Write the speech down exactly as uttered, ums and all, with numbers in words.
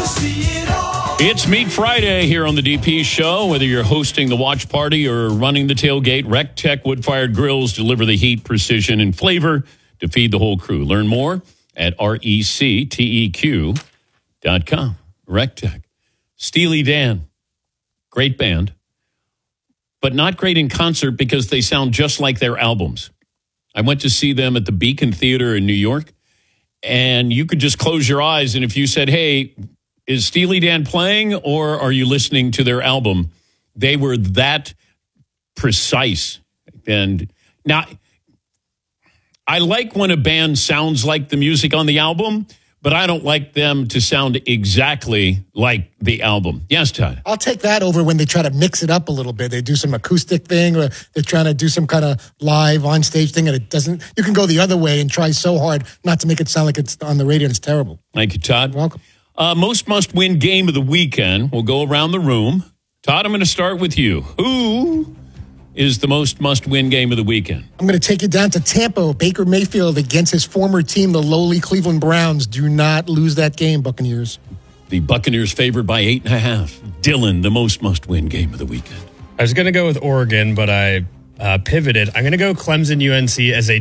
It's Meat Friday here on the D P Show. Whether you're hosting the watch party or running the tailgate, RecTech wood-fired grills deliver the heat, precision, and flavor to feed the whole crew. Learn more at R E C T E Q dot com. RecTech. Steely Dan. Great band, but not great in concert because they sound just like their albums. I went to see them at the Beacon Theater in New York, and you could just close your eyes, and if you said, hey, is Steely Dan playing or are you listening to their album? They were that precise. And now, I like when a band sounds like the music on the album, but I don't like them to sound exactly like the album. Yes, Todd? I'll take that over when they try to mix it up a little bit. They do some acoustic thing or they're trying to do some kind of live on stage thing and it doesn't. You can go the other way and try so hard not to make it sound like it's on the radio and it's terrible. Thank you, Todd. You're welcome. Uh, most must-win game of the weekend. We'll go around the room. Todd, I'm going to start with you. Who is the most must-win game of the weekend? I'm going to take you down to Tampa. Baker Mayfield against his former team, the lowly Cleveland Browns. Do not lose that game, Buccaneers. The Buccaneers favored by eight and a half. Dylan, the most must-win game of the weekend. I was going to go with Oregon, but I uh, pivoted. I'm going to go Clemson U N C as a